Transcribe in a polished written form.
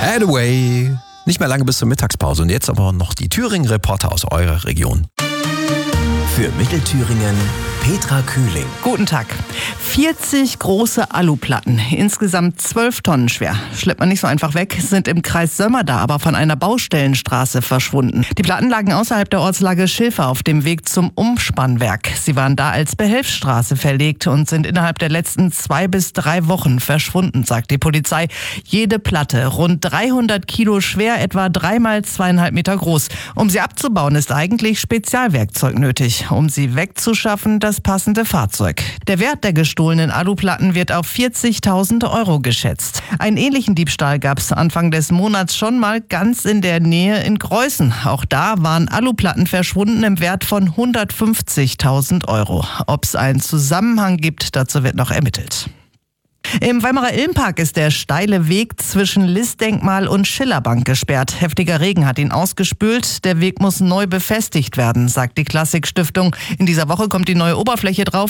Hathaway. Nicht mehr lange bis zur Mittagspause und jetzt aber noch die Thüringen-Reporter aus eurer Region. Für Mittelthüringen Petra Kühling. Guten Tag. 40 große Aluplatten, insgesamt 12 Tonnen schwer, schleppt man nicht so einfach weg, sind im Kreis Sömmerda aber von einer Baustellenstraße verschwunden. Die Platten lagen außerhalb der Ortslage Schilfer auf dem Weg zum Umspannwerk. Sie waren da als Behelfsstraße verlegt und sind innerhalb der letzten 2 bis 3 Wochen verschwunden, sagt die Polizei. Jede Platte, rund 300 Kilo schwer, etwa 3 mal 2,5 Meter groß. Um sie abzubauen, ist eigentlich Spezialwerkzeug nötig. Um sie wegzuschaffen, das passende Fahrzeug. Der Wert der gestohlenen Aluplatten wird auf 40.000 € geschätzt. Einen ähnlichen Diebstahl gab es Anfang des Monats schon mal ganz in der Nähe in Greußen. Auch da waren Aluplatten verschwunden im Wert von 150.000 €. Ob es einen Zusammenhang gibt, dazu wird noch ermittelt. Im Weimarer Ilmpark ist der steile Weg zwischen List-Denkmal und Schillerbank gesperrt. Heftiger Regen hat ihn ausgespült. Der Weg muss neu befestigt werden, sagt die Klassik-Stiftung. In dieser Woche kommt die neue Oberfläche drauf.